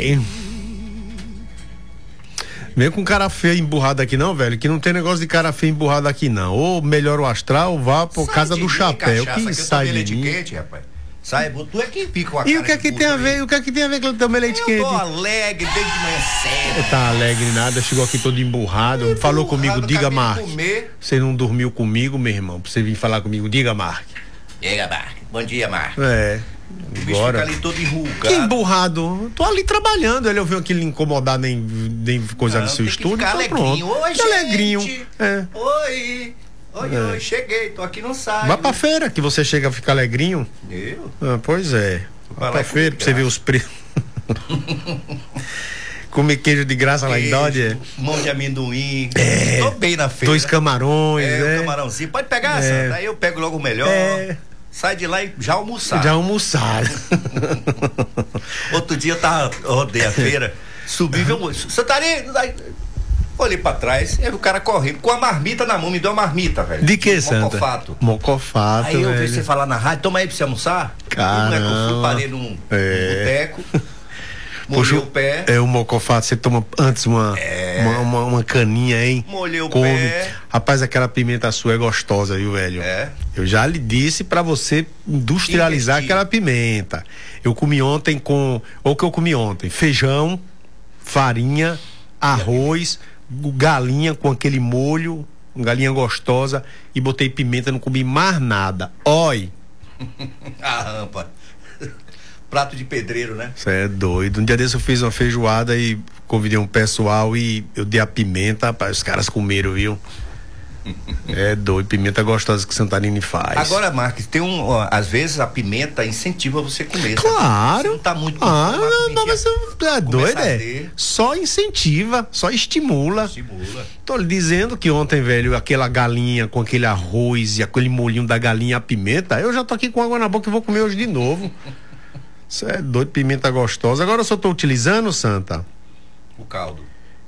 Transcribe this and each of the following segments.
Ai. Vem com cara feio emburrado aqui não, velho, que não tem negócio de cara feio emburrado aqui não. Ou melhora o astral, ou vá por casa do chapéu. Que sai de mim. Quente, rapaz. Sai, tu é quem fica com a cara. E o que é que tem a ver? O que é que tem a ver com o teu leite quente? Eu tô alegre desde de manhã cedo. Tá alegre nada, chegou aqui todo emburrado. Falou comigo, diga, Mark. Você não dormiu comigo, meu irmão? Pra você vir falar comigo, diga, Mark. Diga, Mark. Bom dia, Mark. O bicho fica ali todo enrugado. Que emburrado. Tô ali trabalhando. Ele ouviu aquilo incomodar nem coisa no seu estúdio. Então alegrinho. Pronto. Oi, gente. Alegrinho. Oi. Oi, cheguei, tô aqui no site. Vai pra feira que você chega a ficar alegrinho. Eu? Pois é. Vai pra feira pra você ver os preços. Comer queijo de graça lá em Dodge. Mão de amendoim. Tô bem na feira. 2 camarões. Um camarãozinho. Pode pegar, Santa. Aí eu pego logo o melhor. Sai de lá e já almoçaram. Outro dia eu rodei a feira, subi, viu, Santarém, olhei pra trás, aí o cara correndo, com a marmita na mão, me deu uma marmita, velho. De que, Santa? Mocofato. Mocofato, aí eu vi você falar na rádio, toma aí pra você almoçar. Caramba. Eu fui, parei num boteco. Molhei o pé. O mocofato, você toma antes uma caninha, hein? Molhei o pé. Rapaz, aquela pimenta sua é gostosa, viu, velho? Eu já lhe disse pra você industrializar aquela pimenta. Eu comi ontem o que eu comi ontem? Feijão, farinha, arroz, galinha com aquele molho, galinha gostosa, e botei pimenta, não comi mais nada. Oi! A rampa. Prato de pedreiro, né? Você é doido. Um dia desse eu fiz uma feijoada e convidei um pessoal e eu dei a pimenta, rapaz, os caras comeram, viu? É doido, pimenta gostosa que Santarém faz. Agora, Marques, tem às vezes a pimenta incentiva você a comer. Claro. Você não tá muito mas você é doido, Só incentiva, só estimula. Tô lhe dizendo que ontem, velho, aquela galinha com aquele arroz e aquele molhinho da galinha, a pimenta, eu já tô aqui com água na boca e vou comer hoje de novo. Você é doido, pimenta gostosa. Agora eu só tô utilizando, Santa, o caldo.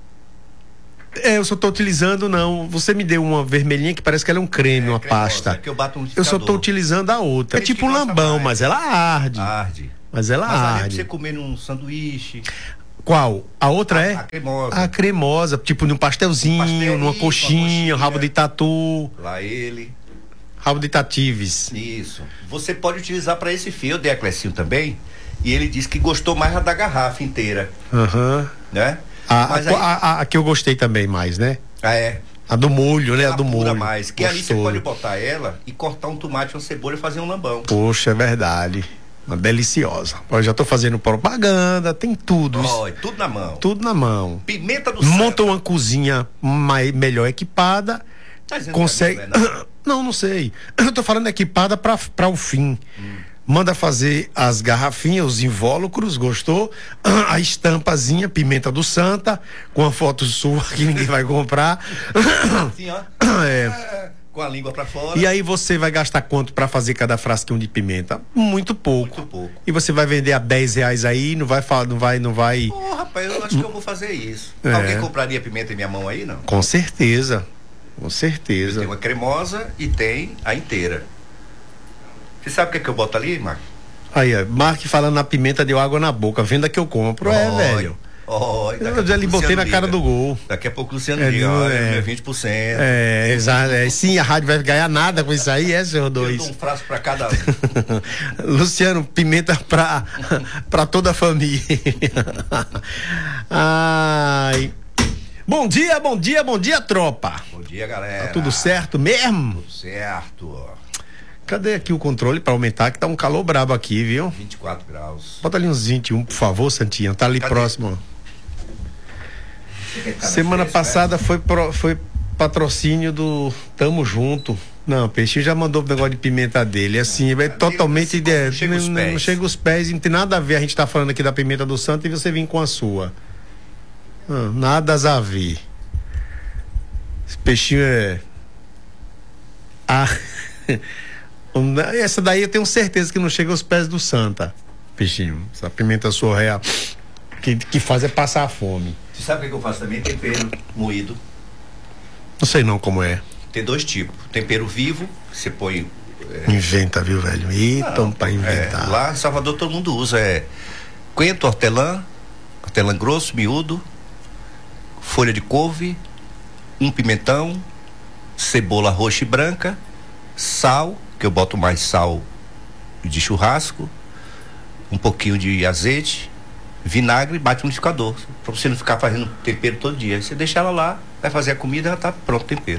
Eu só tô utilizando, não. Você me deu uma vermelhinha que parece que ela é um creme, uma cremosa, pasta. Que eu bato um eu só tô utilizando a outra. É tipo um lambão, mas ela arde. Mas ela arde. Pra você comer num sanduíche. Qual? A outra A cremosa. A cremosa, tipo num pastelzinho, numa coxinha, rabo de tatu. Lá ele. Rabo de tatives. Isso. Você pode utilizar para esse fio, eu dei a Clecinho também, e ele disse que gostou mais da garrafa inteira. Né? A que eu gostei também mais, né? A do molho, né? A do molho. Mais. Que ali você pode botar ela e cortar um tomate, uma cebola e fazer um lambão. Poxa, é verdade. Uma deliciosa. Eu já tô fazendo propaganda, tem tudo. Tudo na mão. Tudo na mão. Pimenta do Monta uma cozinha melhor equipada. Consegue. Não sei. Eu tô falando equipada pra o fim. Manda fazer as garrafinhas, os invólucros, gostou? A estampazinha, pimenta do Santa, com a foto sua que ninguém vai comprar. Assim, ó. Com a língua pra fora. E aí você vai gastar quanto pra fazer cada frasquinho de pimenta? Muito pouco. E você vai vender a R$10 aí, não vai. Rapaz, eu acho que eu vou fazer isso. Alguém compraria pimenta em minha mão aí, não? Com certeza. Com certeza. Tem uma cremosa e tem a inteira. Você sabe o que eu boto ali, Mark? Aí, Mark falando na pimenta, deu água na boca. Venda que eu compro. Velho. Eu já lhe botei na cara do gol. Daqui a pouco o Luciano liga, olha, 20%. Exato. Sim, a rádio vai ganhar nada com isso aí, senhor dois. Eu dou um frasco pra cada um. Luciano, pimenta pra toda a família. Ai. Bom dia, tropa. Bom dia, galera. Tá tudo certo mesmo? Tudo certo. Cadê aqui o controle pra aumentar, que tá um calor brabo aqui, viu? 24 graus. Bota ali uns 21, por favor, Santinha. Tá ali próximo. Semana passada foi patrocínio do Tamo Junto. Não, o Peixinho já mandou o negócio de pimenta dele. Assim, é totalmente. Não chega os pés, não tem nada a ver. A gente tá falando aqui da pimenta do Santo e você vem com a sua. Nada a ver. Esse peixinho é. Essa daí eu tenho certeza que não chega aos pés do Santa, peixinho. Essa pimenta sorreia que faz é passar a fome. Você sabe o que eu faço também? Tempero moído. Não sei não como é. Tem 2 tipos. Tempero vivo, você põe. Inventa, viu, velho? Eita, pra inventar. Lá em Salvador todo mundo usa. Coentro, hortelã, hortelã grosso, miúdo, folha de couve, um pimentão, cebola roxa e branca, sal, que eu boto mais sal de churrasco, um pouquinho de azeite, vinagre, bate no liquidificador, para você não ficar fazendo tempero todo dia. Você deixa ela lá, vai fazer a comida, já tá pronto o tempero.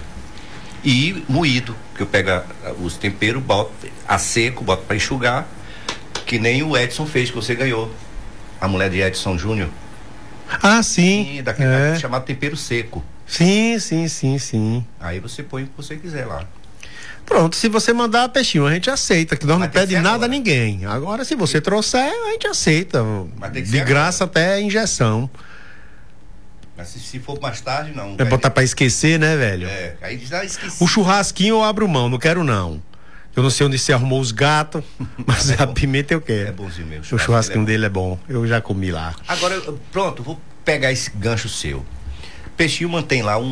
E moído, que eu pego os temperos, boto a seco, boto para enxugar, que nem o Edson fez, que você ganhou. A mulher de Edson Júnior. Ah, sim. E daquele chamado tempero seco. Sim. Aí você põe o que você quiser lá. Pronto, se você mandar peixinho, a gente aceita, que nós não pede nada agora a ninguém. Agora, se você trouxer, a gente aceita. De graça até injeção. Mas se for mais tarde, não. É botar pra esquecer, né, velho? Aí já esqueci. O churrasquinho eu abro mão, não quero não. Eu não sei onde você arrumou os gatos, mas a pimenta eu quero. É bonzinho mesmo. O churrasquinho dele é bom. Eu já comi lá. Agora, pronto, vou pegar esse gancho seu. Peixinho mantém lá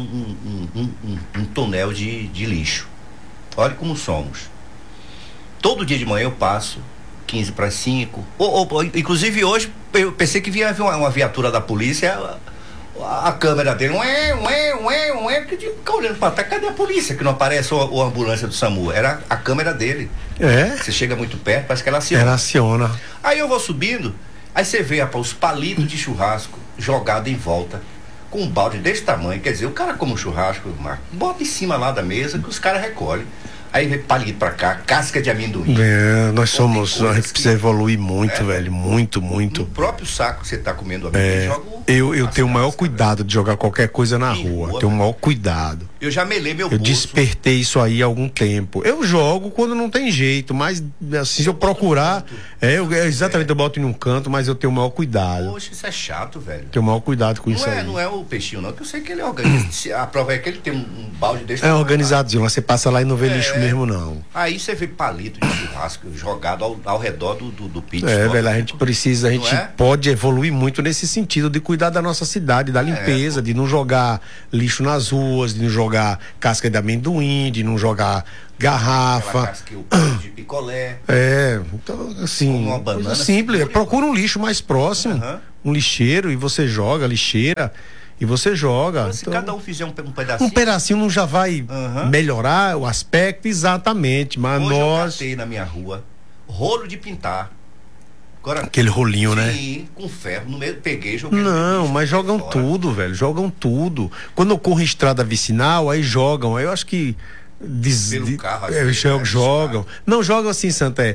um tonel de lixo. Olha como somos. Todo dia de manhã eu passo 15 para 5. Inclusive hoje eu pensei que vinha uma viatura da polícia, a câmera dele, que eu fico olhando para trás, cadê a polícia? Que não aparece a ambulância do SAMU. Era a câmera dele. Você chega muito perto, parece que ela aciona. Ela aciona. Aí eu vou subindo, aí você vê os palitos de churrasco jogados em volta, com um balde desse tamanho. Quer dizer, o cara come um churrasco, bota em cima lá da mesa que os caras recolhem. Aí vem palito pra cá, casca de amendoim. Nós somos, a gente precisa evoluir muito, velho, muito. No próprio saco que você tá comendo amendoim, joga eu tenho o maior cuidado de jogar qualquer coisa na rua, tenho o maior cuidado. Eu já melei meu bolso. Eu despertei isso aí há algum tempo. Eu jogo quando não tem jeito, mas assim, se eu procurar, exatamente, eu boto em um canto, mas eu tenho o maior cuidado. Poxa, isso é chato, velho. Tenho o maior cuidado com isso aí. Não é o peixinho, não, que eu sei que ele é organizado. A prova é que ele tem um balde desse. É organizadinho, você passa lá e não vê lixo mesmo, não. Aí você vê palito de churrasco jogado ao redor do pit. Velho, a gente pode evoluir muito nesse sentido de cuidar da nossa cidade, da limpeza, de não jogar lixo nas ruas, de não jogar casca de amendoim, de não jogar garrafa. Casca de picolé. Então, assim, uma banana, coisa simples. Procura um lixo mais próximo, um lixeiro, e você joga, lixeira. E você joga. Se cada um fizer um pedacinho. Um pedacinho não já vai melhorar o aspecto, exatamente. Mas hoje eu catei na minha rua rolo de pintar. Agora, aquele rolinho, né? Sim, com ferro no meio, peguei, joguei. Não, mas jogam tudo, velho. Jogam tudo. Quando eu corro em estrada vicinal, aí jogam. Aí eu acho que. Pelo carro, jogam. Não, jogam assim, Santa.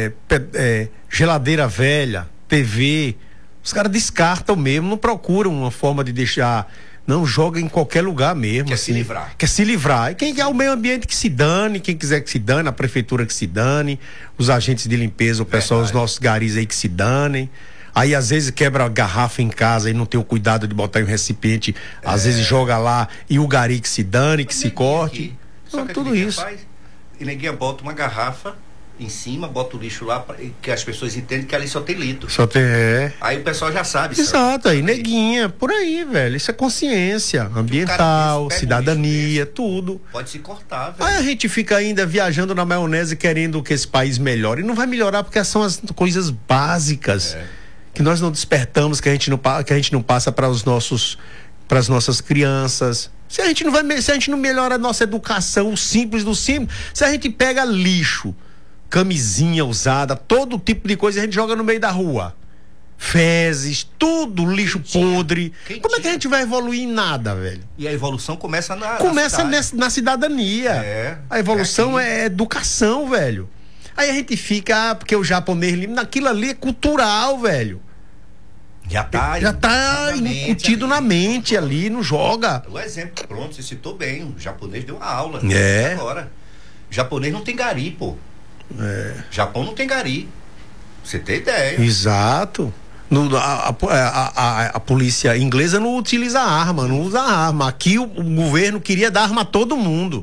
Geladeira velha, TV. Os caras descartam mesmo, não procuram uma forma de deixar. Não, joga em qualquer lugar mesmo. Quer assim, se livrar. Quer se livrar. E quem quer o meio ambiente que se dane, quem quiser que se dane, a prefeitura que se dane, os agentes de limpeza, o pessoal, os nossos garis aí que se danem. Aí às vezes quebra a garrafa em casa e não tem o cuidado de botar em um recipiente, às vezes joga lá e o gari que se dane, que se corte. Então, tudo isso. E ninguém bota uma garrafa em cima, bota o lixo lá, que as pessoas entendem que ali só tem litro. Só tem, Aí o pessoal já sabe. Exato, aí neguinha, por aí, velho. Isso é consciência ambiental, cidadania, tudo. Pode se cortar, velho. Aí a gente fica ainda viajando na maionese querendo que esse país melhore. E não vai melhorar porque são as coisas básicas que nós não despertamos, que a gente não passa para as nossas crianças. Se a gente não melhora a nossa educação, o simples do simples, se a gente pega lixo, camisinha usada, todo tipo de coisa a gente joga no meio da rua. Fezes, tudo lixo podre. Como é que a gente vai evoluir em nada, velho? E a evolução começa na cidadania. A evolução é educação, velho. Aí a gente fica, porque o japonês, naquilo ali é cultural, velho. Já tá incutido na mente ali, não joga. O exemplo, pronto, você citou bem. O japonês deu uma aula. Agora. O japonês não tem gari, pô. Japão não tem gari. Você tem ideia. Exato. A polícia inglesa não utiliza arma, não usa arma. Aqui o governo queria dar arma a todo mundo.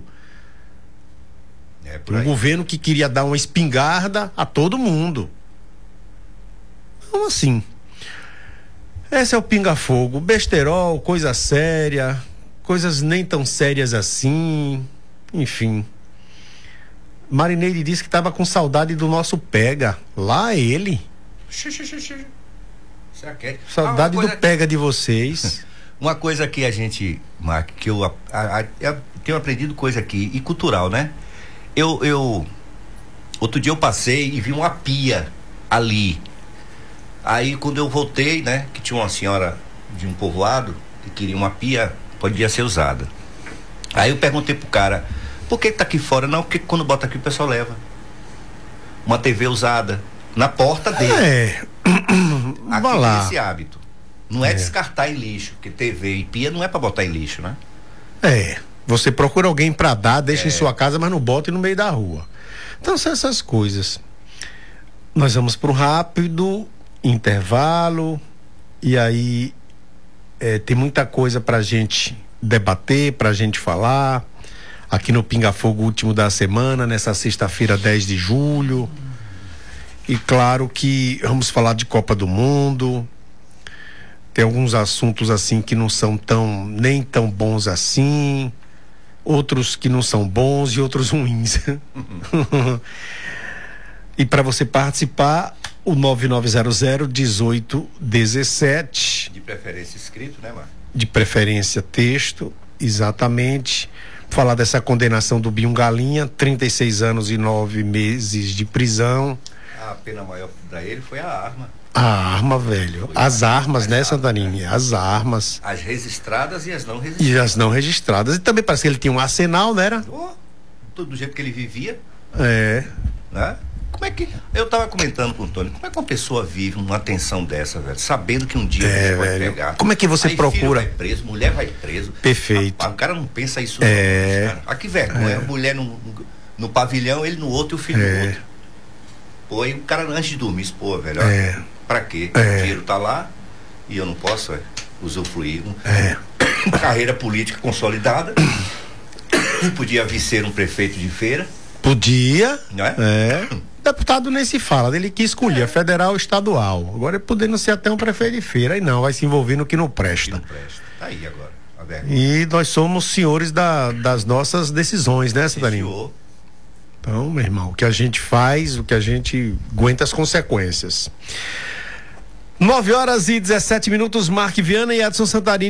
Um governo que queria dar uma espingarda a todo mundo. Então, assim, esse é o pinga-fogo. Besterol, coisa séria, coisas nem tão sérias assim, enfim. Marineide disse que estava com saudade do nosso pega. Lá ele. Saudade do pega de vocês. Uma coisa que a gente, Mark, que eu tenho aprendido coisa aqui, e cultural, né? Outro dia eu passei e vi uma pia ali. Aí quando eu voltei, né, que tinha uma senhora de um povoado que queria uma pia, podia ser usada. Aí eu perguntei pro cara, por que tá aqui fora? Não, porque quando bota aqui o pessoal leva uma TV usada na porta dele. Aqui lá. Esse hábito. Não é descartar em lixo, porque TV e pia não é pra botar em lixo, né? Você procura alguém pra dar, deixa em sua casa, mas não bota no meio da rua. Então são essas coisas. Nós vamos para um rápido intervalo e aí tem muita coisa pra gente debater, pra gente falar aqui no Pinga Fogo último da semana, nessa sexta-feira 10 de julho. E claro que vamos falar de Copa do Mundo. Tem alguns assuntos assim que não são nem tão bons assim, outros que não são bons e outros ruins. E para você participar, o 9900-1817. De preferência escrito, né, Marcos? De preferência texto, exatamente. Falar dessa condenação do Binho Galinha, 36 anos e 9 meses de prisão. A pena maior para ele foi a arma. A arma, velho. As armas, né, Santanini? As armas. As registradas e as não registradas. E as não registradas. E também parece que ele tinha um arsenal, né? Do jeito que ele vivia. Né? Como é que... Eu tava comentando com o Tony, como é que uma pessoa vive uma tensão dessa, velho? Sabendo que um dia você vai pegar. Como é que você procura? Filho vai preso, mulher vai preso. Perfeito. Rapaz, o cara não pensa isso não, cara. Que vergonha. A mulher no pavilhão, ele no outro e o filho no outro. Pô, aí o cara antes de dormir, pô, velho, pra quê? O dinheiro tá lá e eu não posso usufruir. Uma carreira política consolidada. Podia vir ser um prefeito de feira. Podia. Não é? Deputado nem se fala, ele que escolher federal ou estadual. Agora é podendo ser até um prefeito de feira. Aí não, vai se envolver no que não presta. Tá aí agora. E nós somos senhores das nossas decisões, né, Santarino? Então, meu irmão, o que a gente faz, o que a gente aguenta as consequências. 9h17, Mark Viana e Edson Santarini.